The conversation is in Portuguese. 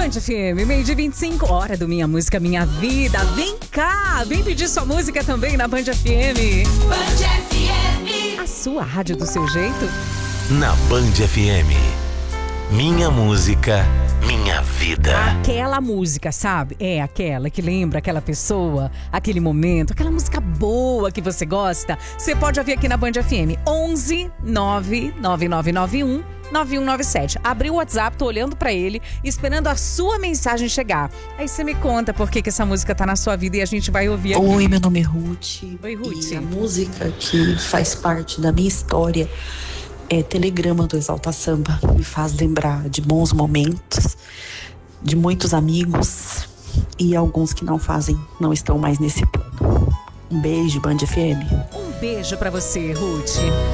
Band FM, meio de 25, hora do Minha Música Minha Vida. Vem cá, vem pedir sua música também na Band FM. Band FM. A sua rádio do seu jeito. Na Band FM. Minha música, minha vida. Aquela música, sabe? É aquela que lembra aquela pessoa, aquele momento, aquela música boa que você gosta. Você pode ouvir aqui na Band FM. 11 99991 9197. Abri o WhatsApp, tô olhando pra ele, esperando a sua mensagem chegar. Aí você me conta por que essa música tá na sua vida e a gente vai ouvir aqui. Oi, meu nome é Ruth. Oi, Ruth. E a música que faz parte da minha história é Telegrama do Exalta Samba. Me faz lembrar de bons momentos, de muitos amigos e alguns que não estão mais nesse plano. Um beijo, Band FM. Um beijo pra você, Ruth.